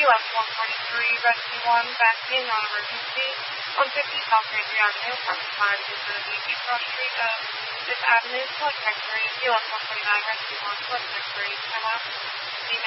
US 143, Rescue 1, back in non-emergency, 150 South Gregory Avenue, apartment 5, Newport Beach, Cross Street of 5th Avenue, select Secretary, US 149, Rescue 1, select Secretary, come out.